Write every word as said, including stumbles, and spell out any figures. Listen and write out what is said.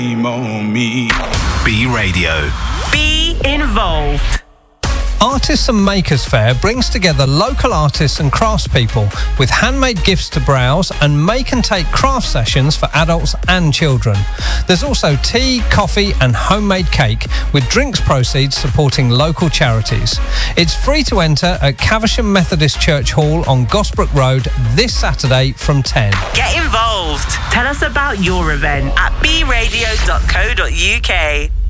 B Radio. Be involved. Artists and Makers Fair brings together local artists and craftspeople with handmade gifts to browse and make and take craft sessions for adults and children. There's also tea, coffee and homemade cake, with drinks proceeds supporting local charities. It's free to enter at Caversham Methodist Church Hall on Gosbrook Road this Saturday from ten. Get involved. Tell us about your event at b radio dot co dot u k.